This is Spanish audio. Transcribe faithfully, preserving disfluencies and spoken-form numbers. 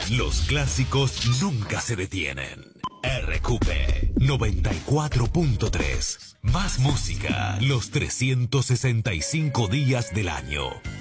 Los clásicos nunca se detienen. R Q P noventa y cuatro punto tres. Más música los trescientos sesenta y cinco días del año.